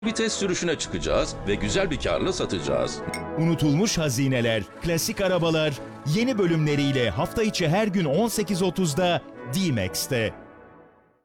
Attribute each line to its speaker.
Speaker 1: Bir test sürüşüne çıkacağız ve güzel bir karla satacağız.
Speaker 2: Unutulmuş hazineler, klasik arabalar yeni bölümleriyle hafta içi her gün 18.30'da D-Max'te.